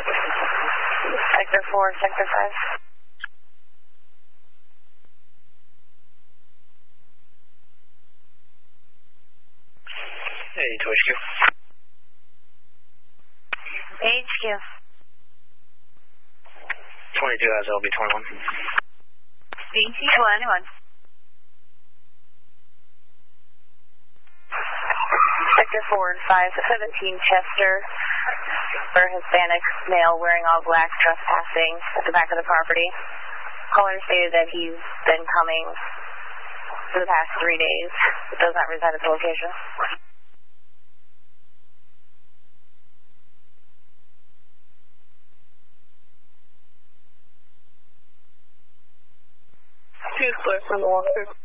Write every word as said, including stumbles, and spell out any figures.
Sector four, Sector five. Hey, to H Q. H Q. twenty-two has L B twenty-one. B T twenty-one. Sector four and five, seventeen Chester, for Hispanic male wearing all black trespassing at the back of the property. Caller stated that he's been coming for the past three days, but does not reside at the location. Two clear from the walkthrough.